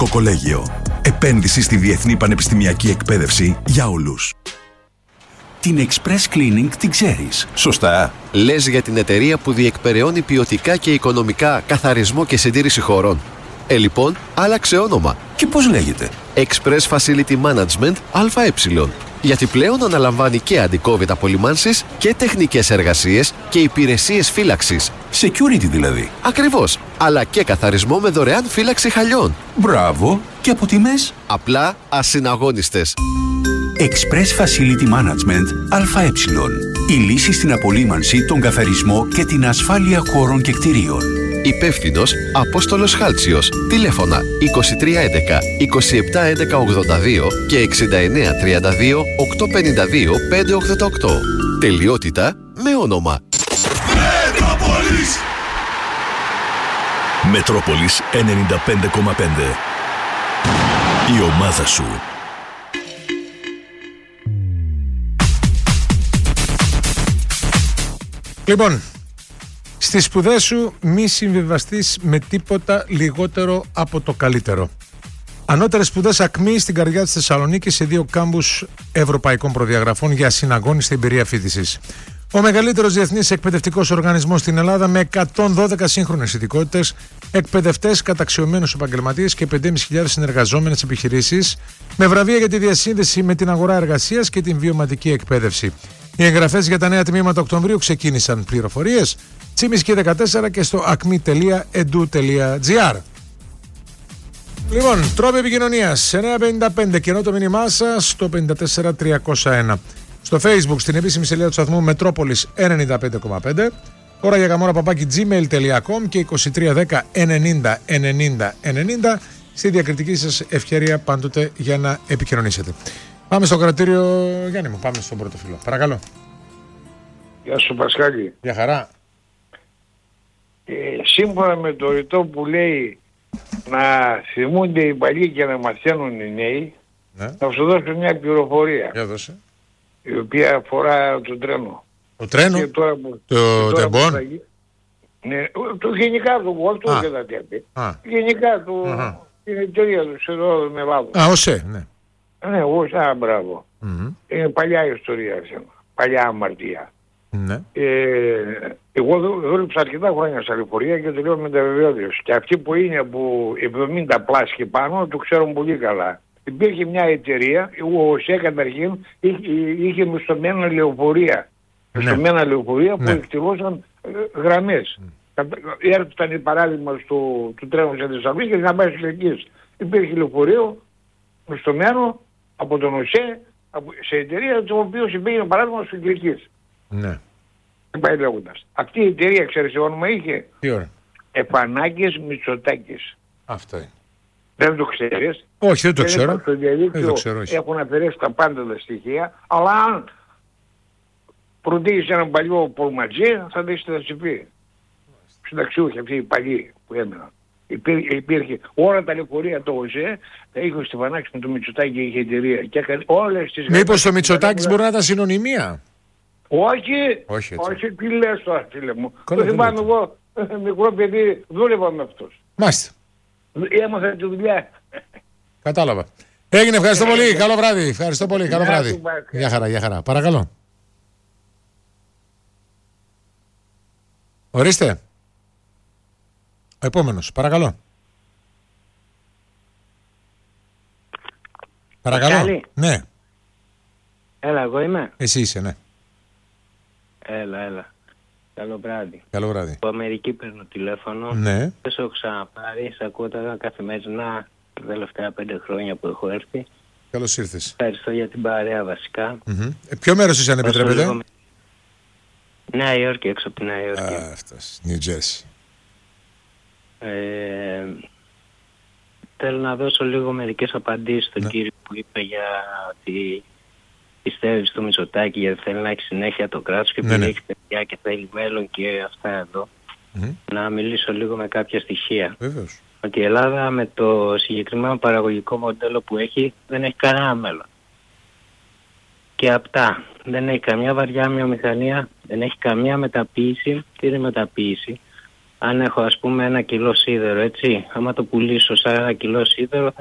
Κοκολέγιο. Επένδυση στη διεθνή πανεπιστημιακή εκπαίδευση για όλους. Την Express Cleaning την ξέρεις, σωστά? Λες για την εταιρεία που διεκπεραιώνει ποιοτικά και οικονομικά καθαρισμό και συντήρηση χωρών. Λοιπόν, άλλαξε όνομα. Και πώς λέγεται? Express Facility Management ΑΕ. Γιατί πλέον αναλαμβάνει και αντικόβητα απολυμάνσεις και τεχνικές εργασίες και υπηρεσίες φύλαξης. Security δηλαδή. Ακριβώς. Αλλά και καθαρισμό με δωρεάν φύλαξη χαλιών. Μπράβο. Και από τιμές? Απλά ασυναγώνιστες. Express Facility Management ΑΕ. Η λύση στην απολύμανση, τον καθαρισμό και την ασφάλεια χώρων και κτηρίων. Υπεύθυνος Απόστολος Χάλτσιος. Τηλέφωνα 2311 2711 82 και 6932 852 588. Τελειότητα με όνομα. Μετρόπολης. Μετρόπολης 95,5. Η ομάδα σου. Λοιπόν, στις σπουδές σου μη συμβιβαστείς με τίποτα λιγότερο από το καλύτερο. Ανώτερες σπουδές ΑΚΜΗ στην καρδιά της Θεσσαλονίκης σε 2 κάμπους ευρωπαϊκών προδιαγραφών για ασυναγώνιστη εμπειρία φοιτησής. Ο μεγαλύτερος διεθνής εκπαιδευτικός οργανισμός στην Ελλάδα με 112 σύγχρονες ειδικότητες, εκπαιδευτές, καταξιωμένους επαγγελματίες και 5.500 συνεργαζόμενες επιχειρήσεις, με βραβεία για τη διασύνδεση με την αγορά εργασίας και την βιωματική εκπαίδευση. Οι εγγραφές για τα νέα τμήματα Οκτωβρίου ξεκίνησαν. Πληροφορίες Τσίμισκι 14 και στο acme.edu.gr. Λοιπόν, τρόποι επικοινωνίας 955 και ενώ το μήνυμά σας στο 54301. Στο Facebook στην επίσημη σελίδα του σταθμού Μετρόπολης 95,5. Ώρα για γαμόρα gmail.com και 2310 90 90 90 στη διακριτική σας ευκαιρία πάντοτε για να επικοινωνήσετε. Πάμε στο κρατήριο, Γιάννη μου, πάμε στον πρώτο φίλο. Παρακαλώ. Γεια σου Πασχάλη. Γεια χαρά. Σύμφωνα με το ρητό που λέει να θυμούνται οι παλιοί και να μαθαίνουν οι νέοι, Ναι. θα σου δώσω μια πληροφορία. Για δώσε. Η οποία αφορά το τρένο. Το τρένο, Και τώρα που- το και τώρα που τεμπόν. θα γι- Ναι, το γενικά του αυτό Α. και τα τέπη. Α. Γενικά του, Αχα. την εταιρεία του εδώ με Ελλάδος. Α, ΟΣΕ, ναι. Ναι, εγώ μπράβο. Μμμ. Είναι παλιά ιστορία θέμα. Παλιά αμαρτία. Ναι. Εγώ δούλεψα αρκετά χρόνια στα λεωφορεία και το λέω με τα βεβαιότητα. Και αυτοί που είναι από 70 πλάσ και πάνω το ξέρουν πολύ καλά. Υπήρχε μια εταιρεία, ο ΟΣΕ καταρχήν είχε μισθωμένα λεωφορεία. Ναι. Μισθωμένα λεωφορεία που Ναι. εκτελούσαν γραμμές. Έρθαν οι παράδειγμα του τρένου σε Θεσσαλονίκη και να πάει στους Λεκείς. Υπήρχε λεωφορείο μισθωμένο από τον ΟΣΕ σε εταιρεία το οποίο συμπήγαινε παράδειγμα στους Λεκείς. Ναι. Πάει λέγοντας. Αυτή η εταιρεία, ξέρεις τι όνομα είχε? Τι ώρα. Εφανάκης Μητσοτάκης. Αυτό είναι. Δεν το ξέρεις? Όχι, δεν το ξέρω. Στο Δεν διαδίκτυο το ξέρω, όχι. έχουν αφαιρέσει τα πάντα τα στοιχεία, αλλά αν προτείνεις έναν παλιό πολματζή θα δεις τι θα σου πει. Συνταξιούχοι αυτοί οι παλιοί που έμεναν. Υπήρχε όλα τα λεωφορεία το ΟΣΕ, τα είχε ο Στεφανάκης με το Μητσοτάκη και είχε εταιρεία. Και έκανε όλες τις... Μήπως το Μητσοτάκης μπορεί να ήταν συνωνυμία. Όχι, Όχι, έτσι. όχι, τι λες τώρα φίλε μου. Καλά, Το δεν θυμάμαι λέω. εγώ, μικρό παιδί, δούλευα με αυτούς. Μάλιστα. Έμαθα τη δουλειά. Κατάλαβα. Έγινε, ευχαριστώ πολύ. Καλό βράδυ. Ευχαριστώ πολύ. Καλό Γεια βράδυ. σου, Μάρκα. Γεια χαρά, γεια χαρά. Παρακαλώ. Ορίστε. Ο επόμενος. Παρακαλώ. Παρακαλώ. Πασχάλη. Ναι. Έλα, εγώ είμαι. Εσύ είσαι, ναι. Έλα. Καλό βράδυ. Καλό βράδυ. Από Αμερική παίρνω τηλέφωνο. Ναι. Δεν σε έχω ξαναπάρει. Σε ακούω τα καθημερινά τα τελευταία 5 χρόνια που έχω έρθει. Καλώς ήρθες. Ευχαριστώ για την παρέα βασικά. Ποιο μέρος είσαι, αν Όσο επιτρέπετε? λίγο Νέα Υόρκη, έξω από τη Νέα Υόρκη. Α, αυτός. New Jersey. Θέλω να δώσω λίγο μερικές απαντήσεις στον κύριο που είπε για ότι πιστεύει στο Μητσοτάκη γιατί θέλει να έχει συνέχεια το κράτος και επειδή έχει παιδιά και θέλει μέλλον και αυτά εδώ. Να μιλήσω λίγο με κάποια στοιχεία. Βεβαίως. Ότι η Ελλάδα με το συγκεκριμένο παραγωγικό μοντέλο που έχει δεν έχει κανένα μέλλον. Και αυτά. Δεν έχει καμιά βαριά βιομηχανία, δεν έχει καμία μεταποίηση. Τι είναι μεταποίηση? αν έχω ας πούμε 1 κιλό σίδερο, έτσι, άμα το πουλήσω σαν 1 κιλό σίδερο